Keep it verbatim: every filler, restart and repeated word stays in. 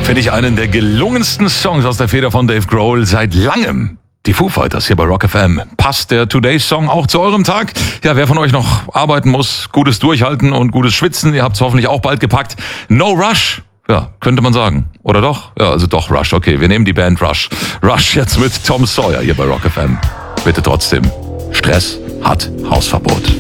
Finde ich einen der gelungensten Songs aus der Feder von Dave Grohl seit langem. Die Foo Fighters hier bei Rock F M. Passt der Today's Song auch zu eurem Tag? Ja, wer von euch noch arbeiten muss, gutes Durchhalten und gutes Schwitzen, ihr habt es hoffentlich auch bald gepackt. No Rush. Ja, könnte man sagen. Oder doch? Ja, also doch Rush. Okay, wir nehmen die Band Rush. Rush jetzt mit Tom Sawyer hier bei Rock F M. Bitte trotzdem. Stress hat Hausverbot.